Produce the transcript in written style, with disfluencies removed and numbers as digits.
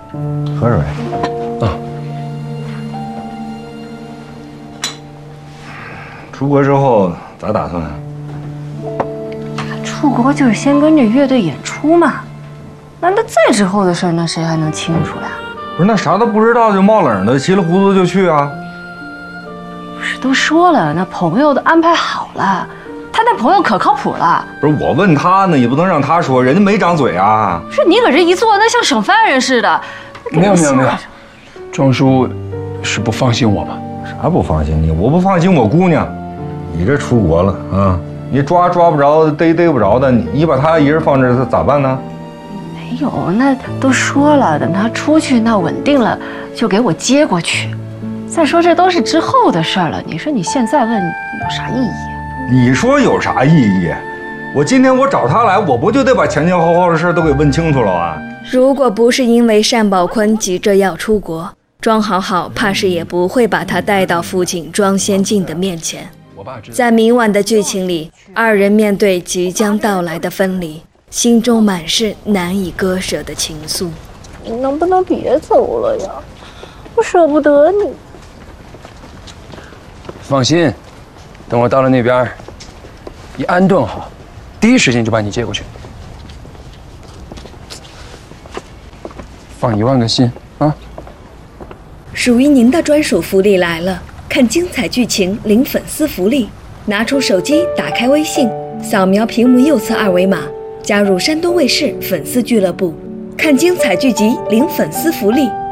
喝水。 啊。 出国之后咋打算啊？ 出国就是先跟着乐队演出嘛，难道再之后的事儿，那谁还能清楚呀？ 不是，那啥都不知道就冒冷的，稀里糊涂就去啊？ 不是都说了，那朋友都安排好了，他那朋友可靠谱了。 不是我问他呢，也不能让他说，人家没长嘴啊。 是你搁这一坐，那像审犯人似的。 没有，庄叔是不放心我吗？ 啥不放心你？我不放心我姑娘。你这出国了啊，你抓不着，逮不着的，你把她一人放这，她咋办呢？ 没有，那都说了，等他出去那稳定了，就给我接过去。再说这都是之后的事儿了，你说你现在问有啥意义？ 你说有啥意义？我今天我找他来，我不就得把前后后的事都给问清楚了啊？ 如果不是因为单宝坤急着要出国，庄好好怕是也不会把他带到父亲庄先进的面前。在明晚的剧情里，二人面对即将到来的分离，心中满是难以割舍的情愫。 你能不能别走了呀？我舍不得你。 放心，等我到了那边，一安顿好，第一时间就把你接过去。放1万个心啊！ 属于您的专属福利来了，看精彩剧情领粉丝福利，拿出手机打开微信，扫描屏幕右侧二维码，加入山东卫视粉丝俱乐部，看精彩剧集领粉丝福利。